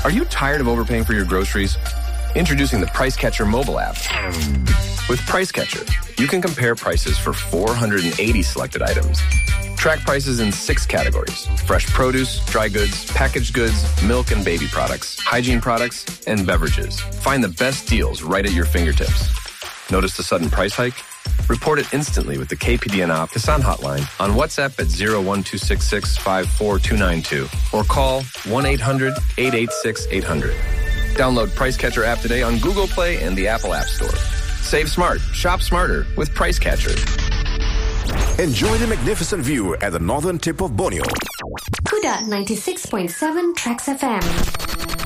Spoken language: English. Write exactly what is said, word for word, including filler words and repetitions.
Are you tired of overpaying for your groceries? Introducing the Price Catcher mobile app. With Price Catcher, you can compare prices for four hundred eighty selected items. Track prices in six categories: fresh produce, dry goods, packaged goods, milk and baby products, hygiene products, and beverages. Find the best deals right at your fingertips. Notice the sudden price hike? Report it instantly with the K P D N A Kisan hotline on WhatsApp at zero one two six six five four two nine two or call one eight hundred eight eight six eight hundred. Download Price Catcher app today on Google Play and the Apple App Store. Save smart, shop smarter with Price Catcher. Enjoy the magnificent view at the northern tip of Borneo. Kuda ninety-six point seven Tracks F M.